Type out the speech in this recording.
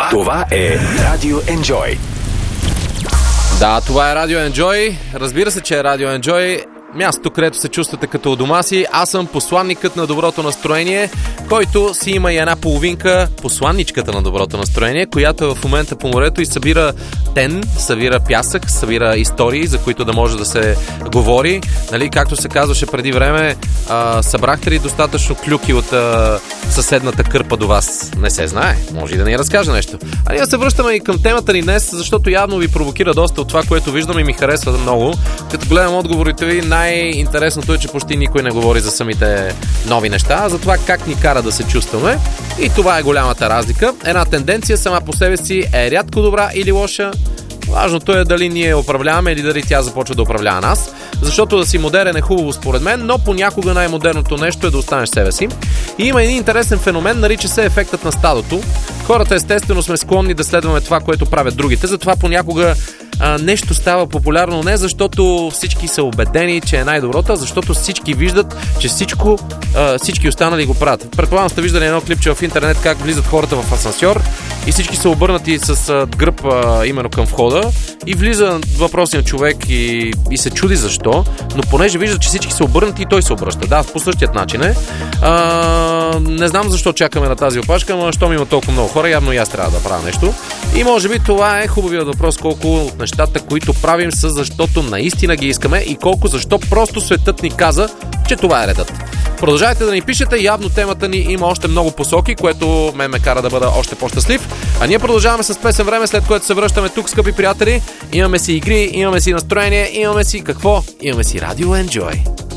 Това е Радио Enjoy. Да, това е Радио Enjoy. Разбира се, че е Радио Enjoy. Място, където се чувствате като у дома си. Аз съм посланникът на доброто настроение, който си има и една половинка, посланничката на доброто настроение, която е в момента по морето и събира тен, събира пясък, събира истории, за които да може да се говори. Нали, както се казваше преди време, събрахте ли достатъчно клюки от съседната кърпа до вас? Не се знае. Може и да ни разкаже нещо. А ние се връщаме и към темата ни днес, защото явно ви провокира доста от това, което виждам и ми харесва много. Като гледам отговорите ви, най-интересното е, че почти никой не говори за самите нови неща, а за това как ни кара да се чувстваме. И това е голямата разлика. Една тенденция сама по себе си е рядко добра или лоша. Важното е дали ние управляваме или дали тя започва да управлява нас. Защото да си модерен е хубаво според мен, но понякога най-модерното нещо е да останеш себе си. И има един интересен феномен, нарича се ефектът на стадото. Хората естествено сме склонни да следваме това, което правят другите, затова понякога нещо става популярно не защото всички са убедени, че е най-доброто, а защото всички виждат, че всички останали го правят. Предполагам сте виждали едно клипче в интернет как влизат хората в асансьор и всички са обърнати с гръб именно към входа и влиза въпросният човек и се чуди защо, но понеже вижда, че всички са обърнати и той се обръща. Да, по същият начин е. Не знам защо чакаме на тази опашка, но щом има толкова много хора, явно и аз трябва да правя нещо. И може би това е хубавият въпрос, колко от нещата, които правим, са защото наистина ги искаме и колко защо просто светът ни каза, че това е редът. Продължайте да ни пишете, явно темата ни има още много посоки, което ме кара да бъда още по-щастлив. А ние продължаваме с песен време, след което се връщаме тук, скъпи приятели. Имаме си игри, имаме си настроение, имаме си какво? Имаме си Радио Enjoy.